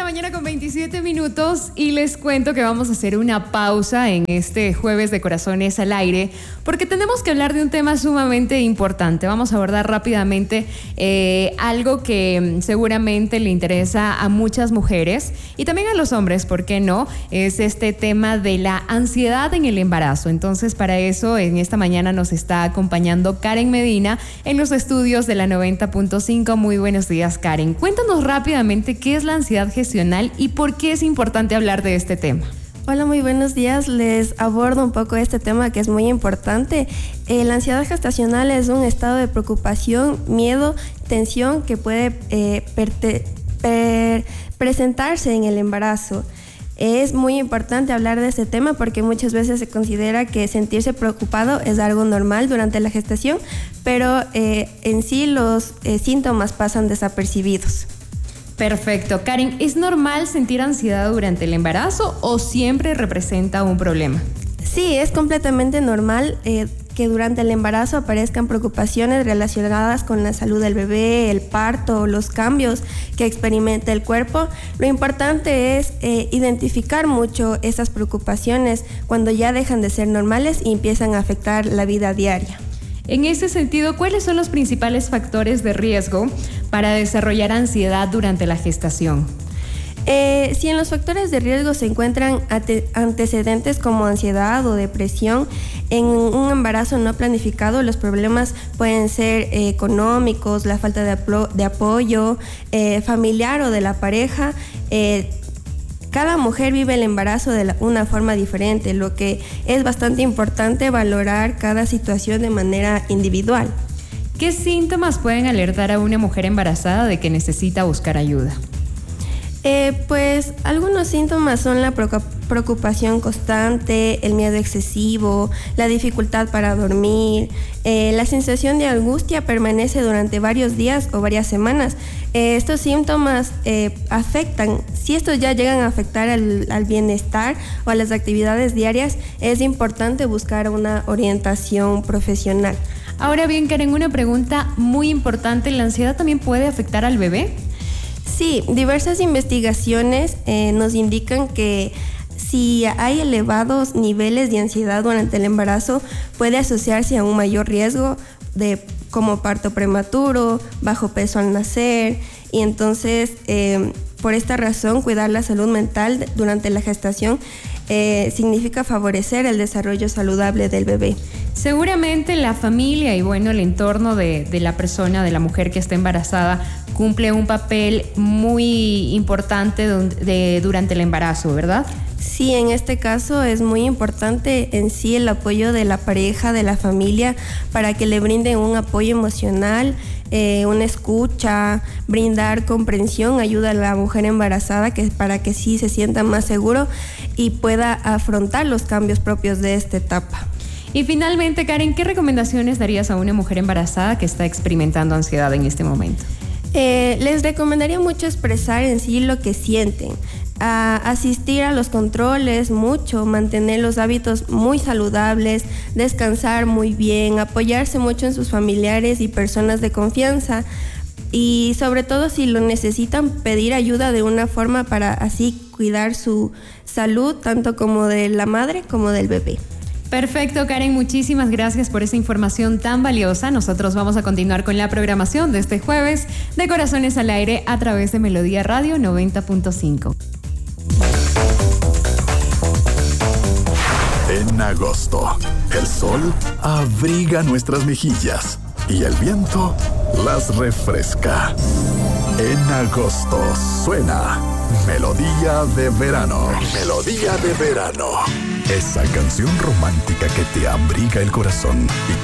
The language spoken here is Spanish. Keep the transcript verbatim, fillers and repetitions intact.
mañana con veintisiete minutos y les cuento que vamos a hacer una pausa en este jueves de Corazones al Aire porque tenemos que hablar de un tema sumamente importante. Vamos a abordar rápidamente eh, algo que seguramente le interesa a muchas mujeres y también a los hombres, ¿por qué no? Es este tema de la ansiedad en el embarazo. Entonces, para eso, en esta mañana nos está acompañando Karen Medina en los estudios de la noventa punto cinco. Muy buenos días, Karen. Cuéntanos rápidamente qué es la ansiedad gestional y por qué es importante hablar de este tema. Hola, muy buenos días. Les abordo un poco este tema que es muy importante. Eh, la ansiedad gestacional es un estado de preocupación, miedo, tensión que puede eh, perte, per, presentarse en el embarazo. Es muy importante hablar de este tema porque muchas veces se considera que sentirse preocupado es algo normal durante la gestación, pero eh, en sí los eh, síntomas pasan desapercibidos. Perfecto. Karen, ¿es normal sentir ansiedad durante el embarazo o siempre representa un problema? Sí, es completamente normal eh, que durante el embarazo aparezcan preocupaciones relacionadas con la salud del bebé, el parto, los cambios que experimenta el cuerpo. Lo importante es eh, identificar mucho esas preocupaciones cuando ya dejan de ser normales y empiezan a afectar la vida diaria. En ese sentido, ¿cuáles son los principales factores de riesgo para desarrollar ansiedad durante la gestación? Eh, si en los factores de riesgo se encuentran ante- antecedentes como ansiedad o depresión, en un embarazo no planificado los problemas pueden ser eh, económicos, la falta de, aplo- de apoyo eh, familiar o de la pareja. Eh, Cada mujer vive el embarazo de la, una forma diferente, lo que es bastante importante valorar cada situación de manera individual. ¿Qué síntomas pueden alertar a una mujer embarazada de que necesita buscar ayuda? Eh, pues algunos síntomas son la preocupación constante, el miedo excesivo, la dificultad para dormir, eh, la sensación de angustia permanece durante varios días o varias semanas. Eh, estos síntomas eh, afectan, si estos ya llegan a afectar al, al bienestar o a las actividades diarias, es importante buscar una orientación profesional. Ahora bien, Karen, una pregunta muy importante, ¿la ansiedad también puede afectar al bebé? Sí, diversas investigaciones eh, nos indican que si hay elevados niveles de ansiedad durante el embarazo, puede asociarse a un mayor riesgo de como parto prematuro, bajo peso al nacer, y entonces eh, por esta razón cuidar la salud mental durante la gestación eh, significa favorecer el desarrollo saludable del bebé. Seguramente la familia y bueno, el entorno de, de la persona, de la mujer que está embarazada, cumple un papel muy importante de, de, durante el embarazo, ¿verdad? Sí, en este caso es muy importante en sí el apoyo de la pareja, de la familia, para que le brinden un apoyo emocional, eh, una escucha, brindar comprensión, ayuda a la mujer embarazada que, para que sí se sienta más seguro y pueda afrontar los cambios propios de esta etapa. Y finalmente, Karen, ¿qué recomendaciones darías a una mujer embarazada que está experimentando ansiedad en este momento? Eh, les recomendaría mucho expresar en sí lo que sienten, a asistir a los controles mucho, mantener los hábitos muy saludables, descansar muy bien, apoyarse mucho en sus familiares y personas de confianza y sobre todo si lo necesitan pedir ayuda de una forma para así cuidar su salud tanto como de la madre como del bebé. Perfecto, Karen, muchísimas gracias por esa información tan valiosa. Nosotros vamos a continuar con la programación de este jueves de Corazones al Aire a través de Melodía Radio noventa punto cinco. En agosto, el sol abriga nuestras mejillas y el viento las refresca. En agosto suena Melodía de Verano. Melodía de Verano. Esa canción romántica que te abriga el corazón y